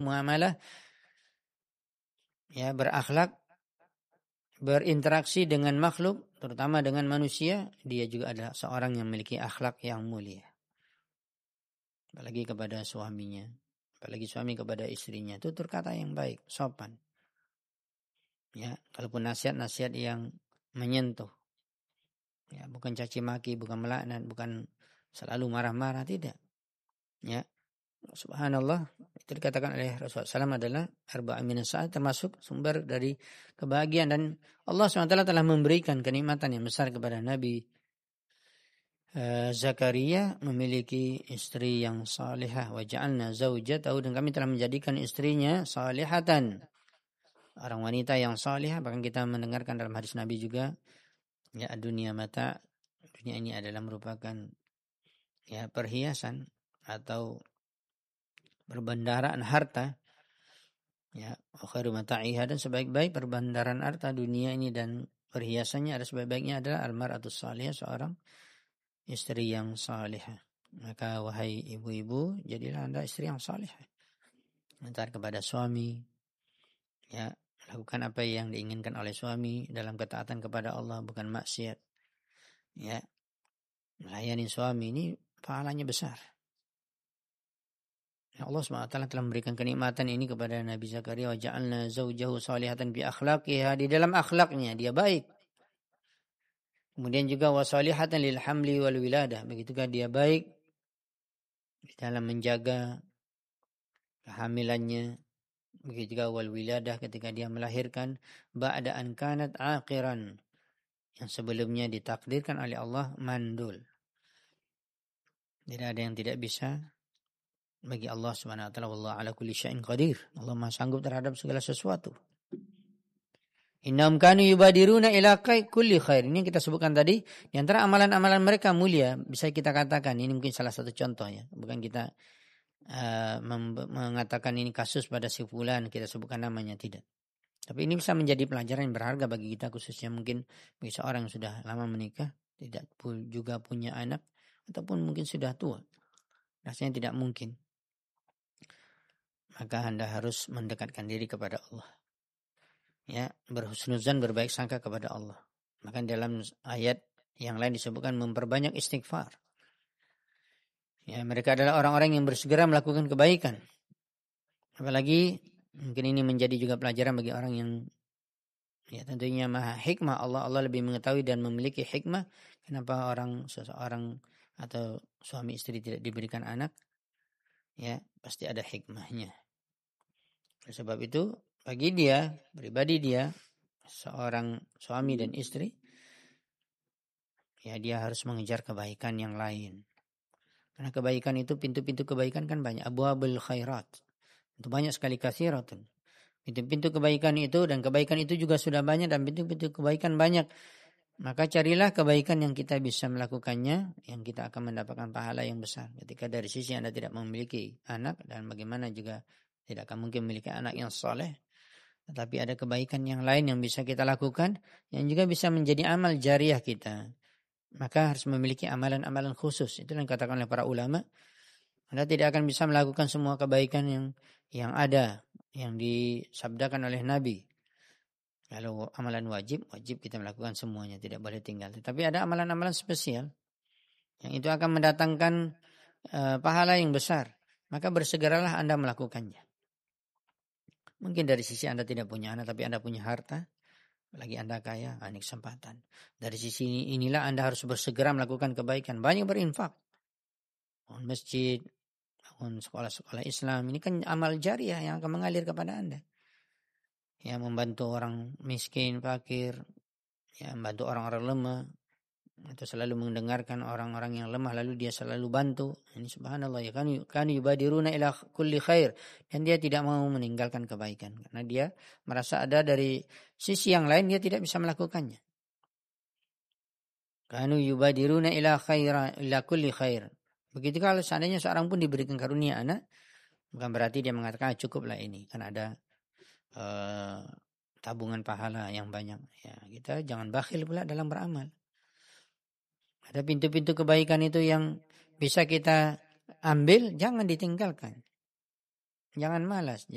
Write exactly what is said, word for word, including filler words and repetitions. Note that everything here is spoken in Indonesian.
bermuamalah, ya, berakhlak, berinteraksi dengan makhluk, terutama dengan manusia, dia juga adalah seorang yang memiliki akhlak yang mulia. Apalagi kepada suaminya, apalagi suami kepada istrinya, tutur kata yang baik, sopan. Ya, kalaupun nasihat-nasihat yang menyentuh. Ya, bukan caci maki, bukan melaknat, bukan selalu marah-marah, tidak. Ya, subhanallah, itu dikatakan oleh Rasulullah shallallahu alaihi wasallam adalah arba'in minas sa'at, termasuk sumber dari kebahagiaan, dan Allah subhanahu wa taala telah memberikan kenikmatan yang besar kepada Nabi uh, Zakaria, memiliki istri yang salihah. Wa ja'alna zaujatahu, dan kami telah menjadikan istrinya salihatan, orang wanita yang salihah. Bahkan kita mendengarkan dalam hadis Nabi juga, ya, dunia mata, dunia ini adalah merupakan, ya, perhiasan atau perbendaharaan harta, ya, khairu mata'iha, dan sebaik-baik perbendaharaan harta dunia ini dan perhiasannya ada sebaik-baiknya adalah almar'atus salihah, seorang istri yang salihah. Maka wahai ibu-ibu, jadilah Anda istri yang salihah. Antar kepada suami, ya, lakukan apa yang diinginkan oleh suami dalam ketaatan kepada Allah, bukan maksiat. Ya, melayani suami ini pahalanya besar. Ya, Allah subhanahu wa taala telah memberikan kenikmatan ini kepada Nabi Zakaria. Wa ja'alna zaujahu salihatan bi akhlaqiha, di dalam akhlaknya dia baik. Kemudian juga wa salihatan lil hamli wal wiladah, begitukah dia baik di dalam menjaga kehamilannya, begitu juga wal wiladah, ketika dia melahirkan, ba'da an kanat aqiran, yang sebelumnya ditakdirkan oleh Allah mandul. Tidak ada yang tidak bisa bagi Allah Subhanahu wa taala. Wallahu ala kulli syai'in qadir. Allah Maha sanggup terhadap segala sesuatu. Innahum kanu yubadiruna ila kulli khair. Ini yang kita sebutkan tadi, di antara amalan-amalan mereka mulia, bisa kita katakan ini mungkin salah satu contoh, ya. Bukan kita uh, mengatakan ini kasus pada si fulan, kita sebutkan namanya, tidak. Tapi ini bisa menjadi pelajaran yang berharga bagi kita, khususnya mungkin bagi seorang yang sudah lama menikah, tidak juga punya anak, ataupun mungkin sudah tua. Rasanya tidak mungkin. Maka Anda harus mendekatkan diri kepada Allah. Ya, berhusnuzan, berbaik sangka kepada Allah. Maka dalam ayat yang lain disebutkan memperbanyak istighfar. Ya, mereka adalah orang-orang yang bersegera melakukan kebaikan. Apalagi mungkin ini menjadi juga pelajaran bagi orang yang, ya, tentunya maha hikmah Allah. Allah lebih mengetahui dan memiliki hikmah. Kenapa orang seseorang atau suami istri tidak diberikan anak? Ya, pasti ada hikmahnya. Oleh sebab itu, bagi dia, pribadi dia, seorang suami dan istri, ya, dia harus mengejar kebaikan yang lain. Karena kebaikan itu, pintu-pintu kebaikan kan banyak. Abwabul khairat. Itu banyak sekali, kathiratun. Pintu-pintu kebaikan itu, dan kebaikan itu juga sudah banyak, dan pintu-pintu kebaikan banyak. Maka carilah kebaikan yang kita bisa melakukannya, yang kita akan mendapatkan pahala yang besar. Ketika dari sisi Anda tidak memiliki anak, dan bagaimana juga tidak akan mungkin memiliki anak yang soleh, tetapi ada kebaikan yang lain yang bisa kita lakukan, yang juga bisa menjadi amal jariah kita. Maka harus memiliki amalan-amalan khusus. Itu yang dikatakan oleh para ulama. Anda tidak akan bisa melakukan semua kebaikan yang yang ada, yang disabdakan oleh Nabi. Kalau amalan wajib, wajib kita melakukan semuanya, tidak boleh tinggal. Tetapi ada amalan-amalan spesial yang itu akan mendatangkan uh, pahala yang besar. Maka bersegeralah Anda melakukannya. Mungkin dari sisi Anda tidak punya anak, tapi Anda punya harta, apalagi Anda kaya, ini kesempatan. Dari sisi inilah Anda harus bersegera melakukan kebaikan. Banyak berinfak. Bangun masjid, bangun sekolah-sekolah Islam. Ini kan amal jariah yang akan mengalir kepada Anda. Ya, membantu orang miskin, fakir, ya, membantu orang-orang lemah, atau selalu mendengarkan orang-orang yang lemah lalu dia selalu bantu. Ini subhanallah, ya, kan kan yubadiruna ila kulli khair, dan dia tidak mau meninggalkan kebaikan karena dia merasa ada dari sisi yang lain dia tidak bisa melakukannya. Kanu yubadiruna ila khaira ila kulli khair. Begitu kalau seandainya seorang pun diberikan karunia anak, bukan berarti dia mengatakan cukuplah ini, kan ada Uh, tabungan pahala yang banyak. Ya, kita jangan bakhil pula dalam beramal. Ada pintu-pintu kebaikan itu yang bisa kita ambil, jangan ditinggalkan. Jangan malas.